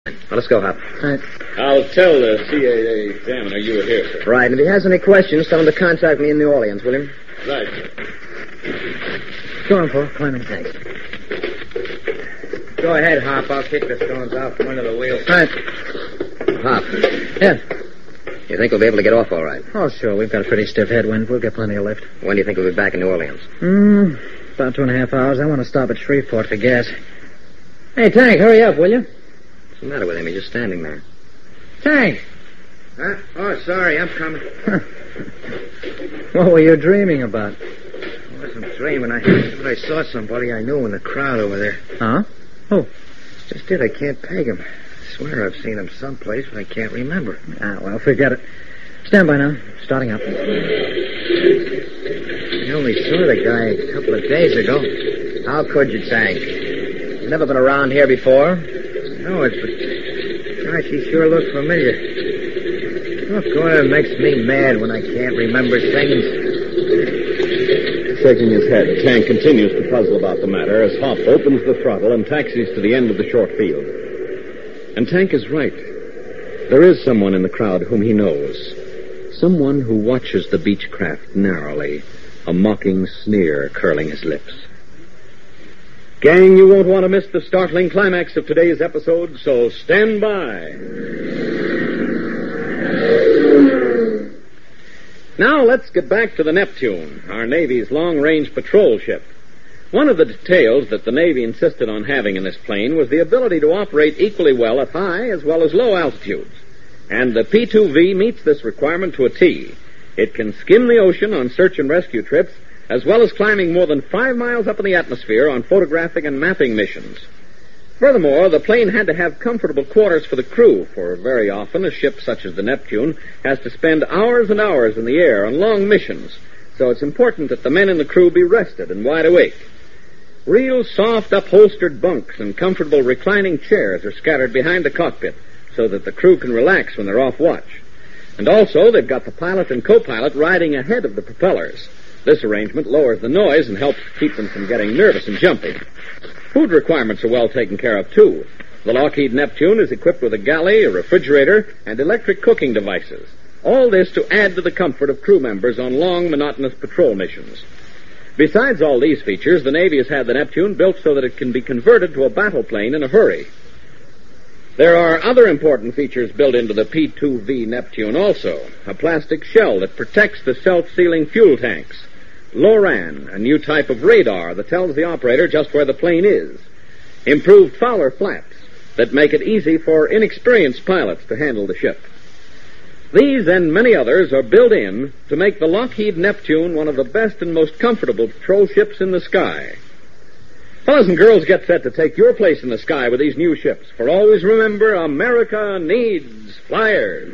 Well, let's go, Hop. Right. I'll tell the CAA examiner you were here, sir. Right, and if he has any questions, tell him to contact me in New Orleans, will you? Right. Go on, Paul. Climb in. Thanks. Go ahead, Hop. I'll kick the stones out from under the wheel. Right. Hop, Yeah. you think we'll be able to get off all right? Oh, sure. We've got a pretty stiff headwind. We'll get plenty of lift. When do you think we'll be back in New Orleans? About 2.5 hours. I want to stop at Shreveport for gas. Hey, Tank, hurry up, will you? What's the matter with him? He's just standing there. Tank! Huh? Oh, sorry. I'm coming. What were you dreaming about? I wasn't dreaming. I saw somebody I knew in the crowd over there. Huh? Who? Just it. I can't peg him. I swear I've seen him someplace, but I can't remember. Ah, well, forget it. Stand by now. Starting up. I only saw the guy a couple of days ago. How could you, Tank? You've never been around here before? No, but gosh, he sure looks familiar. Oh, God, it makes me mad when I can't remember things. Shaking his head, Tank continues to puzzle about the matter as Hop opens the throttle and taxis to the end of the short field. And Tank is right. There is someone in the crowd whom he knows. Someone who watches the Beechcraft narrowly, a mocking sneer curling his lips. Gang, you won't want to miss the startling climax of today's episode, so stand by. Now let's get back to the Neptune, our Navy's long-range patrol ship. One of the details that the Navy insisted on having in this plane was the ability to operate equally well at high as well as low altitudes. And the P-2V meets this requirement to a T. It can skim the ocean on search and rescue trips, as well as climbing more than 5 miles up in the atmosphere on photographic and mapping missions. Furthermore, the plane had to have comfortable quarters for the crew, for very often a ship such as the Neptune has to spend hours and hours in the air on long missions, so it's important that the men in the crew be rested and wide awake. Real soft upholstered bunks and comfortable reclining chairs are scattered behind the cockpit so that the crew can relax when they're off watch. And also, they've got the pilot and co-pilot riding ahead of the propellers. This arrangement lowers the noise and helps keep them from getting nervous and jumpy. Food requirements are well taken care of, too. The Lockheed Neptune is equipped with a galley, a refrigerator, and electric cooking devices. All this to add to the comfort of crew members on long, monotonous patrol missions. Besides all these features, the Navy has had the Neptune built so that it can be converted to a battle plane in a hurry. There are other important features built into the P-2V Neptune also. A plastic shell that protects the self-sealing fuel tanks. LORAN, a new type of radar that tells the operator just where the plane is. Improved Fowler flaps that make it easy for inexperienced pilots to handle the ship. These and many others are built in to make the Lockheed Neptune one of the best and most comfortable patrol ships in the sky. Fellas and girls, get set to take your place in the sky with these new ships. For always remember, America needs flyers.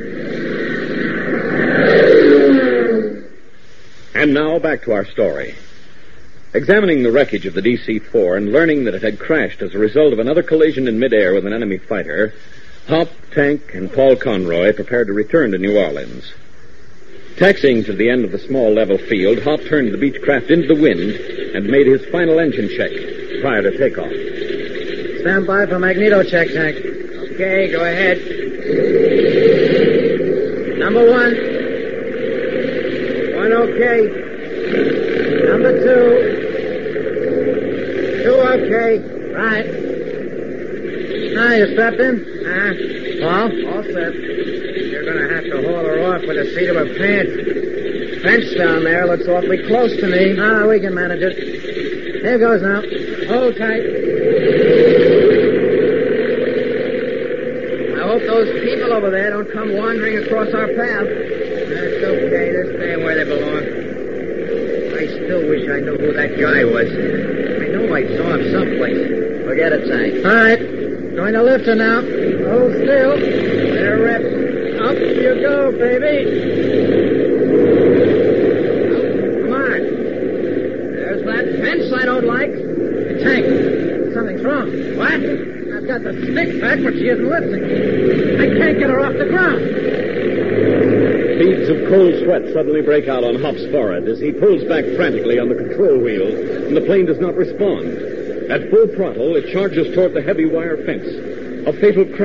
And now, back to our story. Examining the wreckage of the DC-4 and learning that it had crashed as a result of another collision in midair with an enemy fighter, Hop, Tank, and Paul Conroy prepared to return to New Orleans. Taxiing to the end of the small level field, Hop turned the Beechcraft into the wind and made his final engine check prior to takeoff. Stand by for magneto check, Tank. Okay, go ahead. Number 1. One okay. Number 2. Two okay. Right. Now, you strapped in? Paul? All set. You're going to have to haul her off with the seat of her pants. Fence down there looks awfully close to me. We can manage it. Here goes now. Hold tight. I hope those people over there don't come wandering across our path. That's okay. They're staying where they belong. I still wish I knew who that guy was. I know I saw him someplace. Forget it, Tank. All right. Going to lift her now. Hold still. They're reps. Up you go, baby. Come on. There's that fence I don't like. Tank, something's wrong. What? I've got the stick back, but she isn't lifting. I can't get her off the ground. Beads of cold sweat suddenly break out on Hop's forehead as he pulls back frantically on the control wheel, and the plane does not respond. At full throttle, it charges toward the heavy wire fence. A fatal crash